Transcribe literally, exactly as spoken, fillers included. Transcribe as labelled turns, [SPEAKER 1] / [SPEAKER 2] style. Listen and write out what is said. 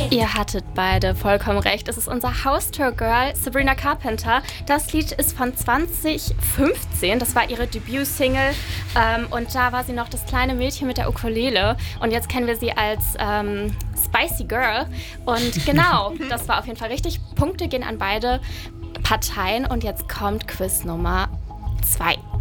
[SPEAKER 1] Ihr hattet beide vollkommen recht. Es ist unser House-Tour-Girl Sabrina Carpenter. Das Lied ist von zwanzig fünfzehn. Das war ihre Debütsingle. Ähm, und da war sie noch das kleine Mädchen mit der Ukulele. Und jetzt kennen wir sie als ähm, Spicy Girl. Und genau, das war auf jeden Fall richtig. Punkte gehen an beide Parteien. Und jetzt kommt Quiz Nummer zwei.